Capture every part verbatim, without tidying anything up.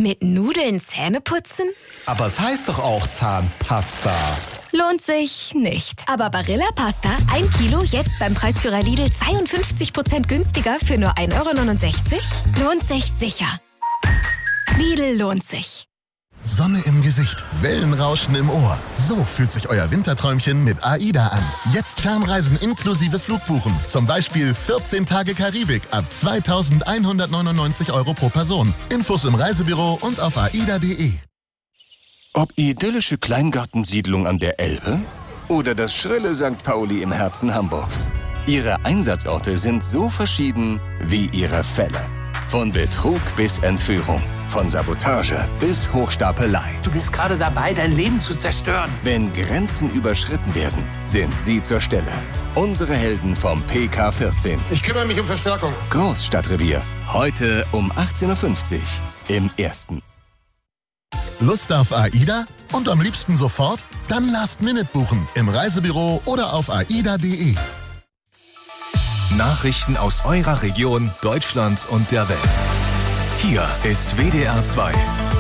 Mit Nudeln Zähne putzen? Aber es heißt doch auch Zahnpasta. Lohnt sich nicht. Aber Barilla Pasta, ein Kilo, jetzt beim Preisführer Lidl zweiundfünfzig Prozent günstiger für nur ein Euro neunundsechzig? Lohnt sich sicher. Lidl lohnt sich. Sonne im Gesicht, Wellenrauschen im Ohr. So fühlt sich euer Winterträumchen mit AIDA an. Jetzt Fernreisen inklusive Flugbuchen. Zum Beispiel vierzehn Tage Karibik ab zweitausendeinhundertneunundneunzig Euro pro Person. Infos im Reisebüro und auf aida punkt de. Ob idyllische Kleingartensiedlung an der Elbe oder das schrille Sankt Pauli im Herzen Hamburgs. Ihre Einsatzorte sind so verschieden wie ihre Fälle. Von Betrug bis Entführung, von Sabotage bis Hochstapelei. Du bist gerade dabei, dein Leben zu zerstören. Wenn Grenzen überschritten werden, sind sie zur Stelle. Unsere Helden vom P K vierzehn. Ich kümmere mich um Verstärkung. Großstadtrevier. Heute um achtzehn Uhr fünfzig im Ersten. Lust auf AIDA? Und am liebsten sofort? Dann Last Minute buchen im Reisebüro oder auf aida punkt de. Nachrichten aus eurer Region, Deutschland und der Welt. Hier ist W D R zwei.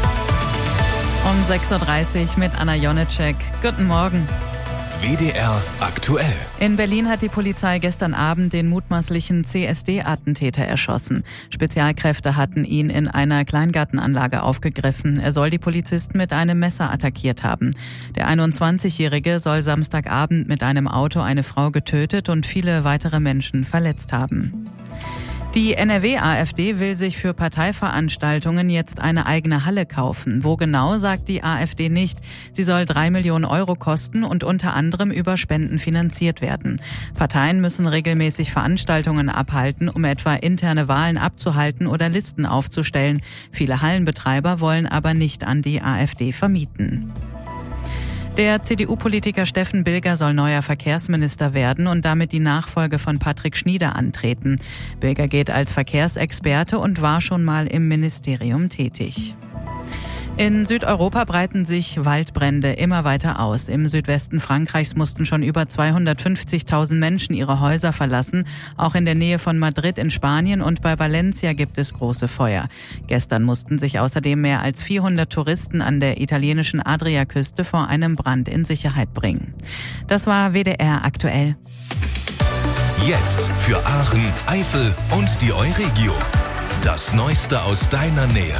Um sechs Uhr dreißig mit Anna Jonitschek. Guten Morgen. W D R aktuell. In Berlin hat die Polizei gestern Abend den mutmaßlichen C S D-Attentäter erschossen. Spezialkräfte hatten ihn in einer Kleingartenanlage aufgegriffen. Er soll die Polizisten mit einem Messer attackiert haben. Der einundzwanzigjährige soll Samstagabend mit einem Auto eine Frau getötet und viele weitere Menschen verletzt haben. Die N R W-AfD will sich für Parteiveranstaltungen jetzt eine eigene Halle kaufen. Wo genau, sagt die AfD nicht. Sie soll drei Millionen Euro kosten und unter anderem über Spenden finanziert werden. Parteien müssen regelmäßig Veranstaltungen abhalten, um etwa interne Wahlen abzuhalten oder Listen aufzustellen. Viele Hallenbetreiber wollen aber nicht an die AfD vermieten. Der C D U-Politiker Steffen Bilger soll neuer Verkehrsminister werden und damit die Nachfolge von Patrick Schnieder antreten. Bilger geht als Verkehrsexperte und war schon mal im Ministerium tätig. In Südeuropa breiten sich Waldbrände immer weiter aus. Im Südwesten Frankreichs mussten schon über zweihundertfünfzigtausend Menschen ihre Häuser verlassen. Auch in der Nähe von Madrid in Spanien und bei Valencia gibt es große Feuer. Gestern mussten sich außerdem mehr als vierhundert Touristen an der italienischen Adriaküste vor einem Brand in Sicherheit bringen. Das war W D R aktuell. Jetzt für Aachen, Eifel und die Euregio. Das Neueste aus deiner Nähe.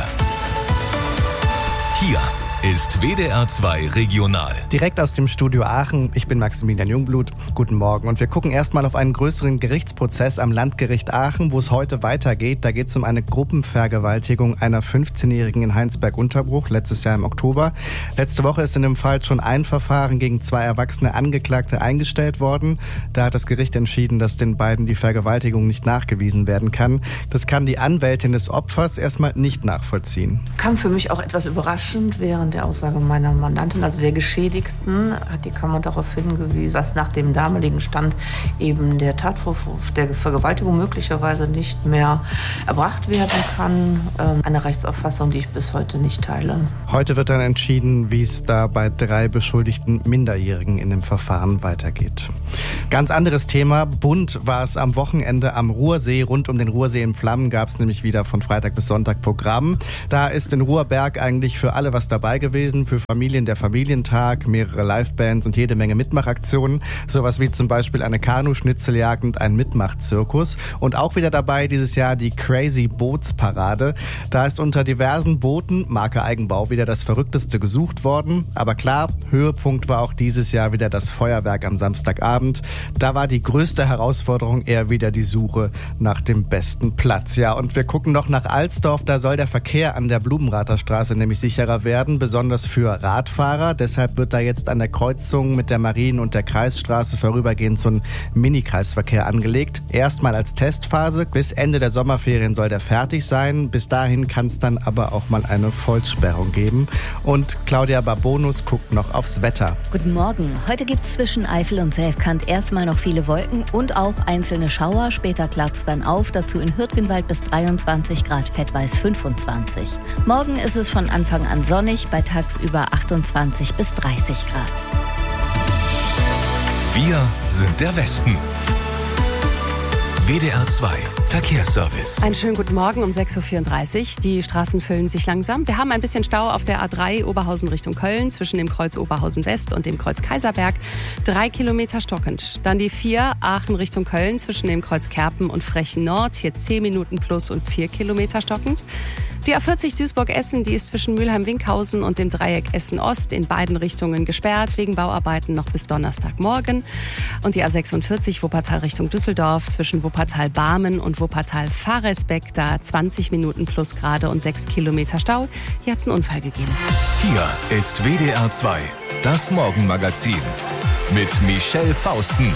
Hier ist W D R zwei Regional. Direkt aus dem Studio Aachen. Ich bin Maximilian Jungblut. Guten Morgen. Und wir gucken erstmal auf einen größeren Gerichtsprozess am Landgericht Aachen, wo es heute weitergeht. Da geht es um eine Gruppenvergewaltigung einer fünfzehnjährigen in Heinsberg-Unterbruch, letztes Jahr im Oktober. Letzte Woche ist in dem Fall schon ein Verfahren gegen zwei erwachsene Angeklagte eingestellt worden. Da hat das Gericht entschieden, dass den beiden die Vergewaltigung nicht nachgewiesen werden kann. Das kann die Anwältin des Opfers erstmal nicht nachvollziehen. Kam für mich auch etwas überraschend, während der Aussage meiner Mandantin, also der Geschädigten, hat die Kammer darauf hingewiesen, dass nach dem damaligen Stand eben der Tatvorwurf der Vergewaltigung möglicherweise nicht mehr erbracht werden kann. Eine Rechtsauffassung, die ich bis heute nicht teile. Heute wird dann entschieden, wie es da bei drei beschuldigten Minderjährigen in dem Verfahren weitergeht. Ganz anderes Thema. Bunt war es am Wochenende am Ruhrsee. Rund um den Ruhrsee in Flammen gab es nämlich wieder von Freitag bis Sonntag Programm. Da ist in Ruhrberg eigentlich für alle was dabei gewesen, für Familien der Familientag, mehrere Livebands und jede Menge Mitmachaktionen, sowas wie zum Beispiel eine Kanuschnitzeljagd und ein Mitmachzirkus. Und auch wieder dabei dieses Jahr die Crazy Bootsparade. Da ist unter diversen Booten, Marke Eigenbau, wieder das Verrückteste gesucht worden. Aber klar, Höhepunkt war auch dieses Jahr wieder das Feuerwerk am Samstagabend. Da war die größte Herausforderung eher wieder die Suche nach dem besten Platz. Ja, und wir gucken noch nach Alsdorf, da soll der Verkehr an der Blumenrather Straße nämlich sicherer werden, besonders für Radfahrer. Deshalb wird da jetzt an der Kreuzung mit der Marien- und der Kreisstraße vorübergehend so ein Mini-Kreisverkehr angelegt. Erstmal als Testphase. Bis Ende der Sommerferien soll der fertig sein. Bis dahin kann es dann aber auch mal eine Vollsperrung geben. Und Claudia Barbonus guckt noch aufs Wetter. Guten Morgen. Heute gibt es zwischen Eifel und Selfkant erstmal noch viele Wolken und auch einzelne Schauer. Später klart es dann auf. Dazu in Hürtgenwald bis dreiundzwanzig Grad, Fettweiß fünfundzwanzig. Morgen ist es von Anfang an sonnig, bei tagsüber achtundzwanzig bis dreißig Grad. Wir sind der Westen. W D R zwei Verkehrsservice. Einen schönen guten Morgen um sechs Uhr vierunddreißig. Die Straßen füllen sich langsam. Wir haben ein bisschen Stau auf der A drei Oberhausen Richtung Köln zwischen dem Kreuz Oberhausen West und dem Kreuz Kaiserberg. Drei Kilometer stockend. Dann die vier Aachen Richtung Köln zwischen dem Kreuz Kerpen und Frechen Nord. Hier zehn Minuten plus und vier Kilometer stockend. Die A vierzig Duisburg-Essen, die ist zwischen Mülheim-Winkhausen und dem Dreieck Essen-Ost in beiden Richtungen gesperrt, wegen Bauarbeiten noch bis Donnerstagmorgen. Und die A sechsundvierzig Wuppertal Richtung Düsseldorf zwischen Wuppertal-Barmen und Wuppertal-Faresbeck, da zwanzig Minuten plus gerade und sechs Kilometer Stau. Hier hat es einen Unfall gegeben. Hier ist W D R zwei, das Morgenmagazin mit Michelle Fausten.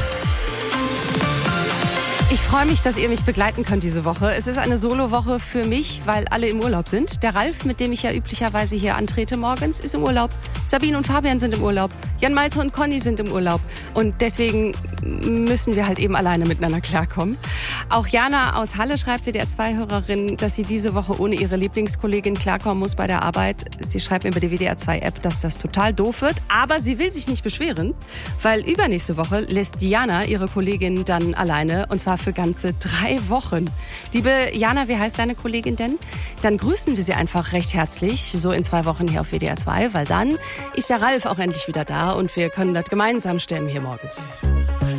Ich freue mich, dass ihr mich begleiten könnt diese Woche. Es ist eine Solo-Woche für mich, weil alle im Urlaub sind. Der Ralf, mit dem ich ja üblicherweise hier antrete morgens, ist im Urlaub. Sabine und Fabian sind im Urlaub. Jan Malte und Conny sind im Urlaub. Und deswegen müssen wir halt eben alleine miteinander klarkommen. Auch Jana aus Halle schreibt, W D R zwei Hörerin, dass sie diese Woche ohne ihre Lieblingskollegin klarkommen muss bei der Arbeit. Sie schreibt mir über die W D R zwei App, dass das total doof wird. Aber sie will sich nicht beschweren, weil übernächste Woche lässt Diana ihre Kollegin dann alleine. Und zwar für ganze drei Wochen. Liebe Jana, wie heißt deine Kollegin denn? Dann grüßen wir sie einfach recht herzlich, so in zwei Wochen hier auf W D R zwei, weil dann ist der Ralf auch endlich wieder da und wir können das gemeinsam stemmen hier morgens.